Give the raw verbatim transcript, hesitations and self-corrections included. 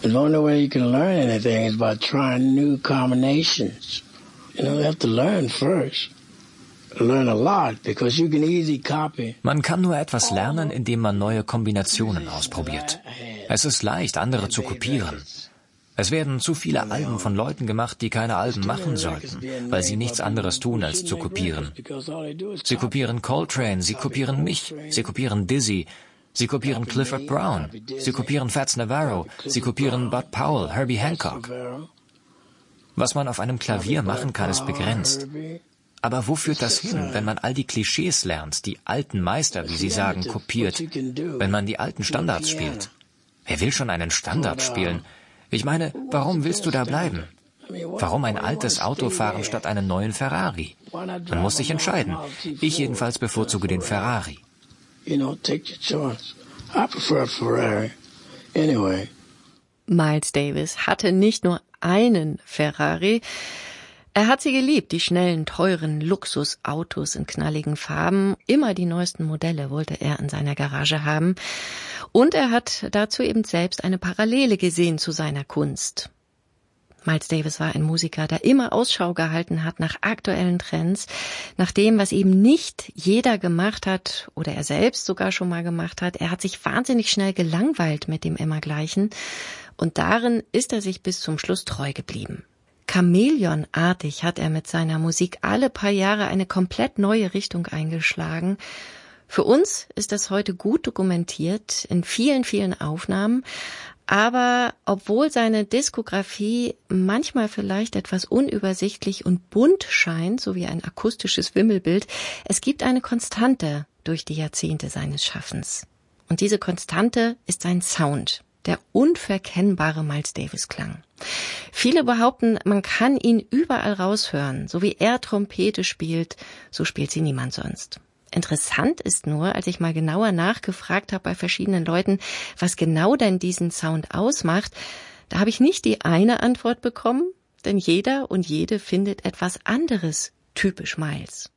The only way you can learn anything is by trying new combinations. You know, you have to learn first. Learn a lot, because you can easily copy. Man kann nur etwas lernen, indem man neue Kombinationen ausprobiert. Es ist leicht, andere zu kopieren. Es werden zu viele Alben von Leuten gemacht, die keine Alben machen sollten, weil sie nichts anderes tun, als zu kopieren. Sie kopieren Coltrane, sie kopieren mich, sie kopieren Dizzy, sie kopieren Clifford Brown, sie kopieren Fats Navarro, sie kopieren Bud Powell, Herbie Hancock. Was man auf einem Klavier machen kann, ist begrenzt. Aber wo führt das hin, wenn man all die Klischees lernt, die alten Meister, wie sie sagen, kopiert, wenn man die alten Standards spielt? Wer will schon einen Standard spielen? Ich meine, warum willst du da bleiben? Warum ein altes Auto fahren statt einen neuen Ferrari? Man muss sich entscheiden. Ich jedenfalls bevorzuge den Ferrari. Miles Davis hatte nicht nur einen Ferrari, er hat sie geliebt, die schnellen, teuren Luxusautos in knalligen Farben. Immer die neuesten Modelle wollte er in seiner Garage haben. Und er hat dazu eben selbst eine Parallele gesehen zu seiner Kunst. Miles Davis war ein Musiker, der immer Ausschau gehalten hat nach aktuellen Trends, nach dem, was eben nicht jeder gemacht hat oder er selbst sogar schon mal gemacht hat. Er hat sich wahnsinnig schnell gelangweilt mit dem Immergleichen und darin ist er sich bis zum Schluss treu geblieben. Chamäleonartig hat er mit seiner Musik alle paar Jahre eine komplett neue Richtung eingeschlagen. Für uns ist das heute gut dokumentiert in vielen, vielen Aufnahmen. Aber obwohl seine Diskografie manchmal vielleicht etwas unübersichtlich und bunt scheint, so wie ein akustisches Wimmelbild, es gibt eine Konstante durch die Jahrzehnte seines Schaffens. Und diese Konstante ist sein Sound, der unverkennbare Miles Davis-Klang. Viele behaupten, man kann ihn überall raushören. So wie er Trompete spielt, so spielt sie niemand sonst. Interessant ist nur, als ich mal genauer nachgefragt habe bei verschiedenen Leuten, was genau denn diesen Sound ausmacht, da habe ich nicht die eine Antwort bekommen, denn jeder und jede findet etwas anderes typisch Miles.